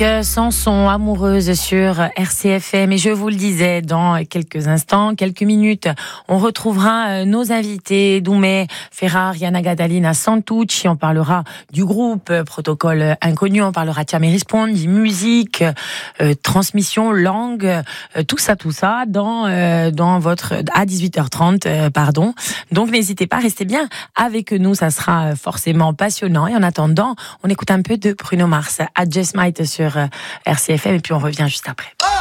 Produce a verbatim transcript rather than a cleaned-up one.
Chanson amoureuse sur R C F M, et je vous le disais, dans quelques instants, quelques minutes, on retrouvera nos invités Doumé Ferrar, Yana Gadalina Santucci. On parlera du groupe Protocole Inconnu, on parlera de Tiamé Rispondi, musique, euh, transmission, langue, euh, tout ça, tout ça dans euh, dans votre à dix-huit heures trente, euh, pardon. Donc n'hésitez pas, restez bien avec nous, ça sera forcément passionnant. Et en attendant, on écoute un peu de Bruno Mars, I Just Might sur R C F M, et puis on revient juste après.